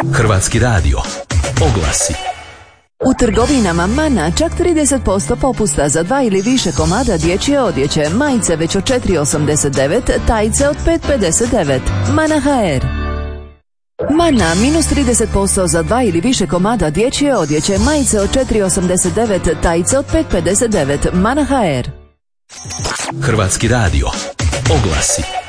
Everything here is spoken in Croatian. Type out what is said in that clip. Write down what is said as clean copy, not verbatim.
Hrvatski radio. Oglasi. U trgovinama Mana čak 30% popusta za 2 ili više komada dječje odjeće, majice već od 4,89, tajice od 5,59. Mana HR. Mana minus 30% za 2 ili više komada dječje odjeće, majice od 4,89, tajice od 5,59. Mana HR. Hrvatski radio. Oglasi.